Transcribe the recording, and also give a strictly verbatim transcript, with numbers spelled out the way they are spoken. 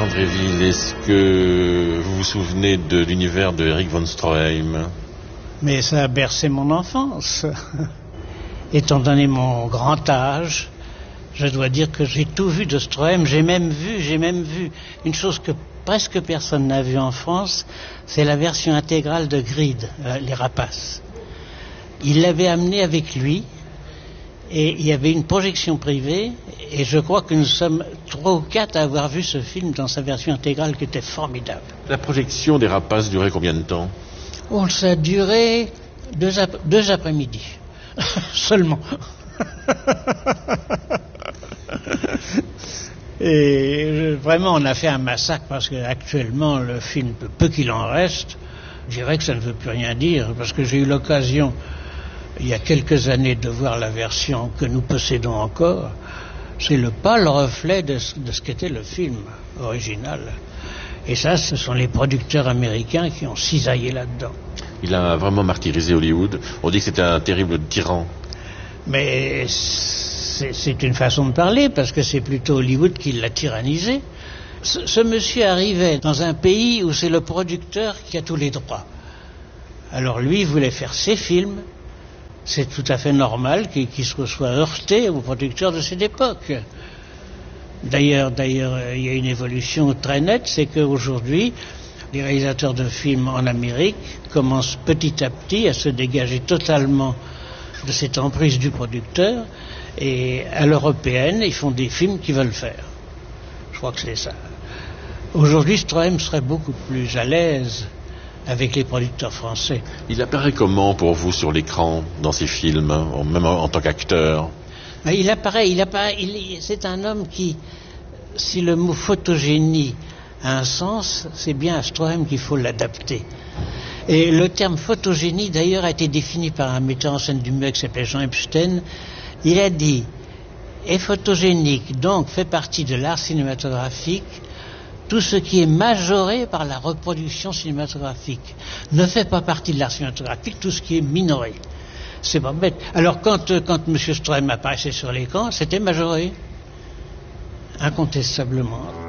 Jean Dréville, est-ce que vous vous souvenez de l'univers de Erich von Stroheim? Mais ça a bercé mon enfance. Étant donné mon grand âge, je dois dire que j'ai tout vu de Stroheim. J'ai même vu, j'ai même vu une chose que presque personne n'a vue en France, c'est la version intégrale de Grid, euh, Les Rapaces. Il l'avait amené avec lui, et il y avait une projection privée, et je crois que nous sommes trois ou quatre à avoir vu ce film dans sa version intégrale qui était formidable. La projection des Rapaces durait combien de temps? Oh, ça a duré deux, ap- deux après-midi. Seulement. Et euh, vraiment, on a fait un massacre parce qu'actuellement, le film, peu qu'il en reste, je dirais que ça ne veut plus rien dire, parce que j'ai eu l'occasion, il y a quelques années, de voir la version que nous possédons encore. C'est le pâle reflet de ce, de ce qu'était le film original. Et ça, ce sont les producteurs américains qui ont cisaillé là-dedans. Il a vraiment martyrisé Hollywood. On dit que c'était un terrible tyran. Mais c'est, c'est une façon de parler, parce que c'est plutôt Hollywood qui l'a tyrannisé. Ce, ce monsieur arrivait dans un pays où c'est le producteur qui a tous les droits. Alors lui, il voulait faire ses films. C'est tout à fait normal qu'il, qu'il se soit heurté aux producteurs de cette époque. D'ailleurs, d'ailleurs, il y a une évolution très nette, c'est qu'aujourd'hui, les réalisateurs de films en Amérique commencent petit à petit à se dégager totalement de cette emprise du producteur, et à l'européenne, ils font des films qu'ils veulent faire. Je crois que c'est ça. Aujourd'hui, Stroheim serait beaucoup plus à l'aise avec les producteurs français. Il apparaît comment pour vous sur l'écran, dans ces films, même en, en tant qu'acteur? Mais il apparaît, il apparaît, il, c'est un homme qui, si le mot photogénie a un sens, c'est bien à Stroheim qu'il faut l'adapter. Et le terme photogénie, d'ailleurs, a été défini par un metteur en scène du muet qui s'appelait Jean Epstein. Il a dit, est photogénique, donc fait partie de l'art cinématographique, tout ce qui est majoré par la reproduction cinématographique. Ne fait pas partie de l'art cinématographique, tout ce qui est minoré. C'est pas bête. Alors quand, quand M. Stroheim apparaissait sur l'écran, c'était majoré. Incontestablement.